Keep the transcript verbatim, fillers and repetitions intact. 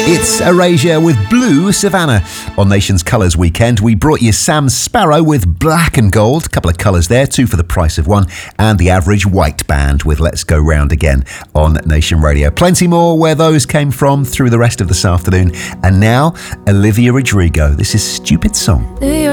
It's Erasure with Blue Savannah. On Nation's Colours Weekend, we brought you Sam Sparro with Black and Gold. A couple of colours there, two for the price of one. And the Average White Band with Let's Go Round Again on Nation Radio. Plenty more where those came from through the rest of this afternoon. And now, Olivia Rodrigo. This is Stupid Song.